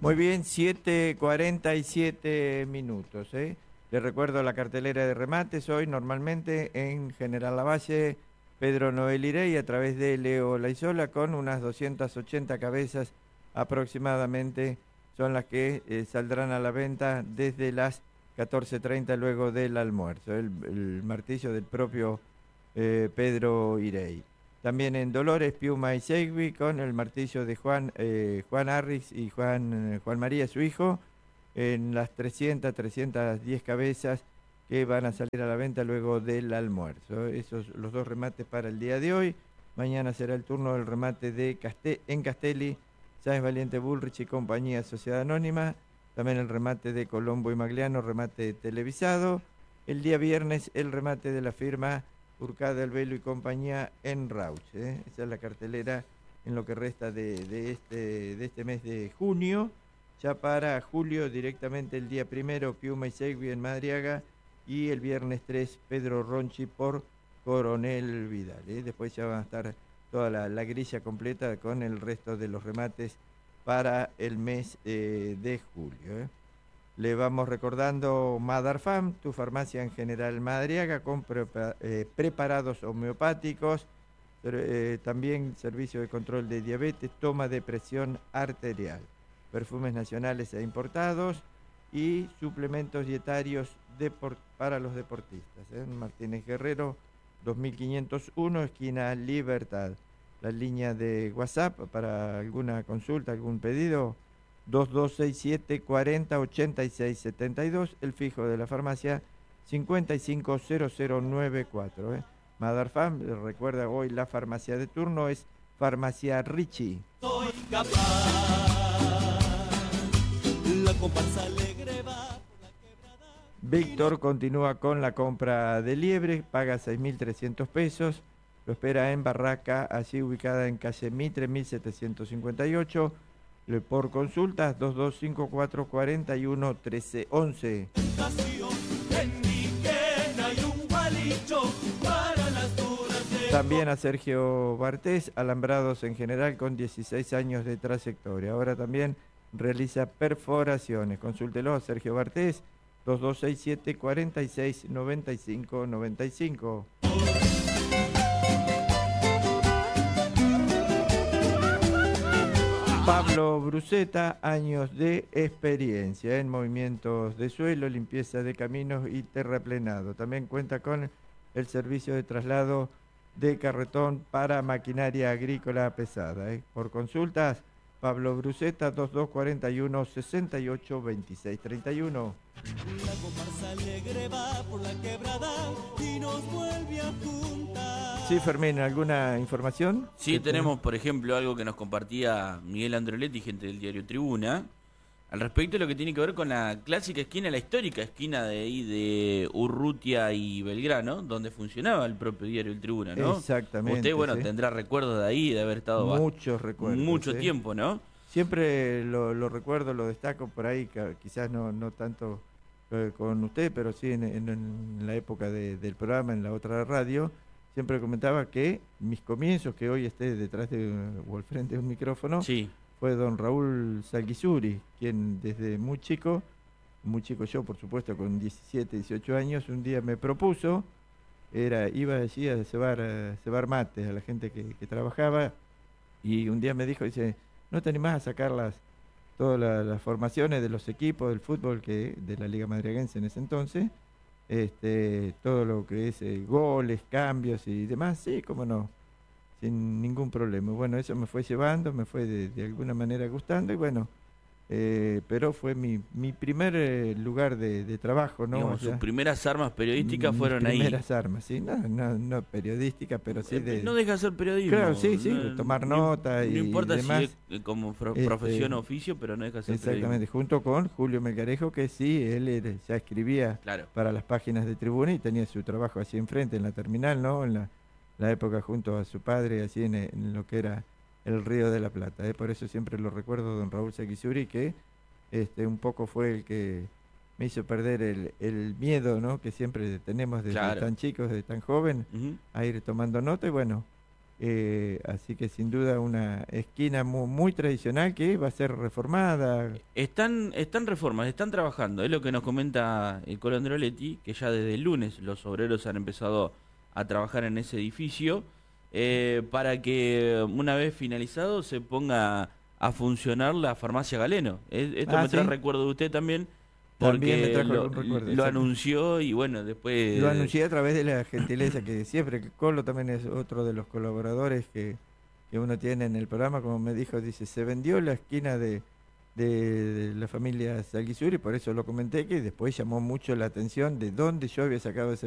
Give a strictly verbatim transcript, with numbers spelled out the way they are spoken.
Muy bien, siete cuarenta y siete minutos. ¿eh? Les recuerdo la cartelera de remates hoy, normalmente en General Lavalle, Pedro Noel Irey, a través de Leo Laizola, con unas doscientas ochenta cabezas aproximadamente, son las que eh, saldrán a la venta desde las catorce treinta luego del almuerzo. El, el martillo del propio eh, Pedro Irey. También en Dolores, Piuma y Segui, con el martillo de Juan, eh, Juan Harris y Juan, eh, Juan María, su hijo, en las trescientas, trescientas diez cabezas que van a salir a la venta luego del almuerzo. Esos los dos remates para el día de hoy. Mañana será el turno del remate de Castel, en Castelli, Sáenz Valiente, Bullrich y compañía, Sociedad Anónima. También el remate de Colombo y Magliano, remate televisado. El día viernes el remate de la firma Urcada, El Velo y compañía en Rauch. ¿eh? Esa es la cartelera en lo que resta de, de, este, de este mes de junio. Ya para julio, directamente el día primero, Piuma y Segui en Madriaga, y el viernes tres, Pedro Ronchi por Coronel Vidal. ¿eh? Después ya va a estar toda la, la grilla completa con el resto de los remates para el mes eh, de julio. ¿eh? Le vamos recordando Madarfam, tu farmacia en General Madariaga, con prepa eh, preparados homeopáticos, eh, también servicio de control de diabetes, toma de presión arterial, perfumes nacionales e importados y suplementos dietarios para los deportistas. ¿eh? Martínez Guerrero, dos mil quinientos uno, esquina Libertad. La línea de WhatsApp para alguna consulta, algún pedido, dos dos seis siete, cuarenta, ochenta y seis setenta y dos, el fijo de la farmacia cincuenta y cinco cero cero noventa y cuatro. ¿eh? Madarfam, recuerda hoy la farmacia de turno es Farmacia Richie. Soy capaz, la comparsa alegre va por la quebrada. Víctor continúa con la compra de liebre, paga seis mil trescientos pesos, lo espera en Barraca, allí ubicada en calle Mitre mil setecientos cincuenta y ocho. Por consultas, dos dos cinco cuatro, cuarenta y uno, trece, once. También a Sergio Bartés, alambrados en general con dieciséis años de trayectoria. Ahora también realiza perforaciones. Consúltelo a Sergio Bartés, dos dos seis siete, cuarenta y seis, noventa y cinco, noventa y cinco. Pablo Bruceta, años de experiencia en movimientos de suelo, limpieza de caminos y terraplenado. También cuenta con el servicio de traslado de carretón para maquinaria agrícola pesada. ¿eh? Por consultas, Pablo Bruceta, dos dos cuarenta y uno, sesenta y ocho, veintiséis treinta y uno. La comparsa alegre va por la quebrada y nos vuelve a juntar. Sí, Fermín, ¿alguna información? Sí, tenemos, por ejemplo, algo que nos compartía Miguel Androletti, gente del diario Tribuna, al respecto de lo que tiene que ver con la clásica esquina, la histórica esquina de ahí de Urrutia y Belgrano, donde funcionaba el propio diario El Tribuna, ¿no? Exactamente. Usted, bueno, sí. tendrá recuerdos de ahí, de haber estado muchos recuerdos, mucho ¿sí? tiempo, ¿no? Siempre lo, lo recuerdo, lo destaco por ahí, quizás no, no tanto eh, con usted, pero sí en, en, en la época de, del programa, en la otra radio, siempre comentaba que mis comienzos, que hoy esté detrás de o al frente de un micrófono, sí. fue don Raúl Salguizuri, quien desde muy chico, muy chico yo por supuesto, con diecisiete, dieciocho años, un día me propuso, era iba allí a cebar, a cebar mates a la gente que, que trabajaba, y un día me dijo, dice, ¿no te animás a sacar las, todas las, las formaciones de los equipos del fútbol que de la Liga Madriaguense en ese entonces? Este, todo lo que es eh, goles, cambios y demás, sí, cómo no, sin ningún problema. Bueno, eso me fue llevando, me fue de, de alguna manera gustando y bueno, eh, pero fue mi, mi primer eh, lugar de, de trabajo, ¿no? Digamos, o sea, sus primeras armas periodísticas mis fueron ahí. primeras armas, sí, no, no, no periodísticas, pero sí de... No deja de ser periodismo. Claro, sí, sí, no, tomar no, nota y no importa demás. si es como pro, Este, profesión o oficio, pero no deja de ser exactamente, junto con Julio Melgarejo, que sí, él era, ya escribía claro. para las páginas de Tribuna y tenía su trabajo así enfrente, en la terminal, ¿no? En la, la época junto a su padre, así en, en lo que era el Río de la Plata. ¿eh? Por eso siempre lo recuerdo, don Raúl Salguizuri, que este, un poco fue el que me hizo perder el, el miedo, ¿no? Que siempre tenemos desde claro. tan chicos, desde tan joven, uh-huh. a ir tomando nota y bueno, Eh, así que sin duda una esquina muy, muy tradicional que va a ser reformada. Están, están reformas, están trabajando, es lo que nos comenta el Colo Androletti, que ya desde el lunes los obreros han empezado a trabajar en ese edificio, eh, para que una vez finalizado se ponga a funcionar la farmacia Galeno. Es- Esto Ah, me trae ¿sí? recuerdo de usted también, También me porque trajo lo, algún recuerdo, lo exacto. anunció y bueno, después... Lo anuncié a través de la gentileza que siempre, que Colo también es otro de los colaboradores que, que uno tiene en el programa, como me dijo, dice, se vendió la esquina de, de, de la familia Salguisuri, por eso lo comenté, que después llamó mucho la atención de dónde yo había sacado ese